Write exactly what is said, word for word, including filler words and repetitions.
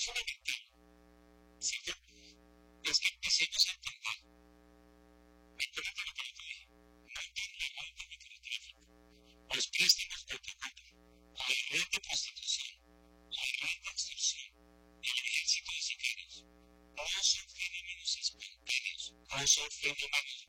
Es una mentira, ¿cierto? Es que empecemos a entender, me conecto lo que yo te dije, no entiendo la internet de tráfico, los préstamos de automático, la red de prostitución, la red de extorsión, el ejército de sicarios, no son fenómenos espontáneos, no son fenómenos